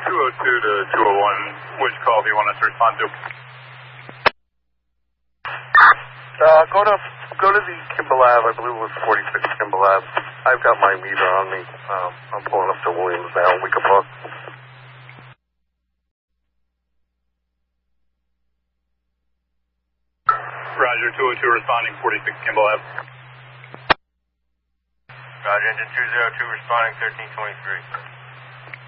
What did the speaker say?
to 201, which call do you want us to respond to? Go to the Kimball Ave, I believe it was 46 Kimball Ave. I've got my meter on me. I'm pulling up to Williams now, Wicker Park. Roger, 202 responding, 46 Kimball Ave. Roger, engine 202 responding, 1323.